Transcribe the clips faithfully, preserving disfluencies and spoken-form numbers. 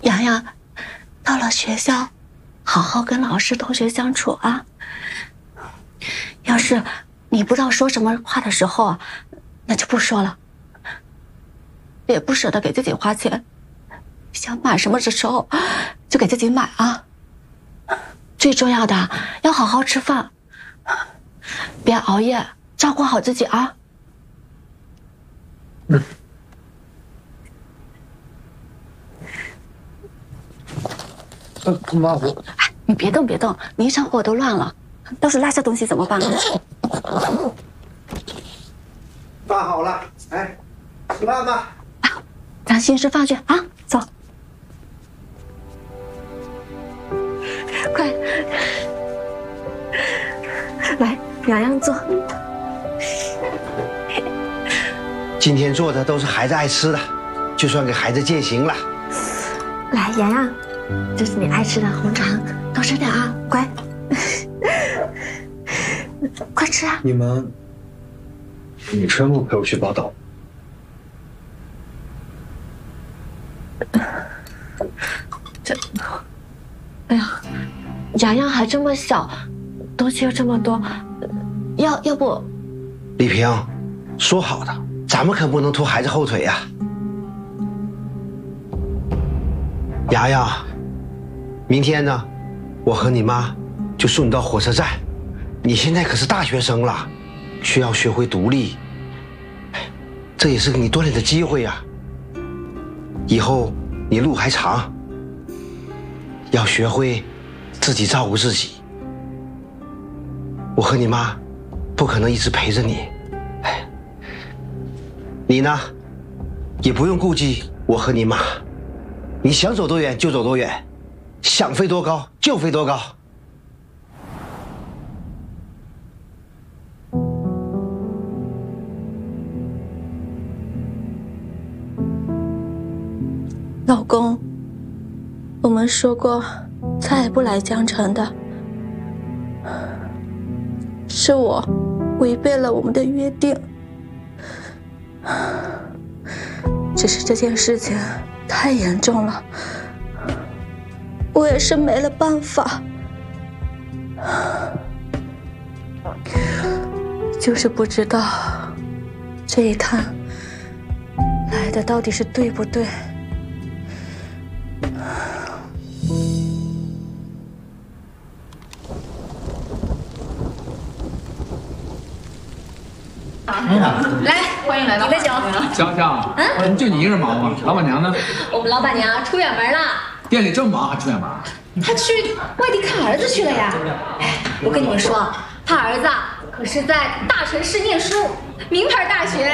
洋洋，到了学校，好好跟老师、同学相处啊。要是你不知道说什么话的时候啊，那就不说了。也不舍得给自己花钱，想买什么的时候就给自己买啊。最重要的要好好吃饭，别熬夜，照顾好自己啊。 嗯。呃，妈，我…… 哎，你别动，别动，你一上火都乱了，到时候落下东西怎么办？ 饭好了，哎，吃饭吧。 啊，咱先吃饭去啊，走。快，来，洋洋坐。 今天做的都是孩子爱吃的，就算给孩子践行了。 来，洋洋，这是你爱吃的红肠，多吃点啊，乖。快吃啊！ 你们女生不陪我去报道？ 这，哎呀，洋洋还这么小，东西又这么多，要要不？ 李萍，说好的，咱们可不能拖孩子后腿呀。洋洋，明天呢，我和你妈就送你到火车站。你现在可是大学生了，需要学会独立，这也是你锻炼的机会呀。以后你路还长，要学会自己照顾自己。我和你妈不可能一直陪着你，哎，你呢，也不用顾忌我和你妈，你想走多远就走多远，想飞多高就飞多高。 老公，我们说过再也不来江城的，是我违背了我们的约定。只是这件事情太严重了，我也是没了办法，就是不知道这一趟来的到底是对不对。 来，欢迎来到。几杯酒。 香香，嗯，就你一个人忙吗？老板娘呢？ 我们老板娘出远门了。 店里这么忙还出远门？ 她去外地看儿子去了呀。哎，我跟你们说，她儿子可是在大城市念书，名牌大学。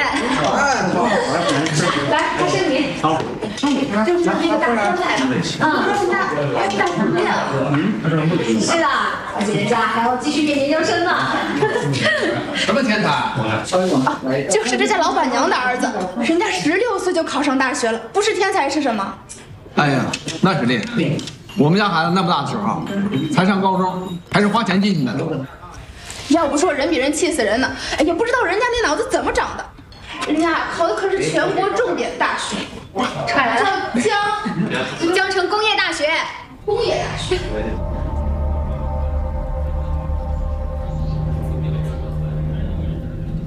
来，他申请。好。就是那个大哥来了。啊，大大堂妹。嗯。是的，而且人家还要继续念研究生呢。 什么天才？啊， 就是这家老板娘的儿子，人家十六岁就考上大学了，不是天才是什么？ 哎呀，那是厉害。我们家孩子那么大的时候，才上高中，还是花钱进去的。 要不说人比人气死人呢，哎，也不知道人家那脑子怎么长的。人家考的可是全国重点大学， 快来了， 叫江江城工业大学， 工业大学。